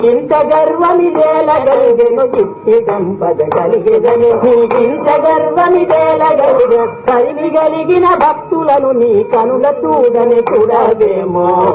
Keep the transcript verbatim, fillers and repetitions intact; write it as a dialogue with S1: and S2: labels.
S1: ఇంత గర్వని వేలగలిగెను గిట్టి సంపద కలిగెదను ఇంత గర్వని వేలగలిగ కలిగి గలిగిన భక్తులను నీ కనుల చూడని చూడవేమో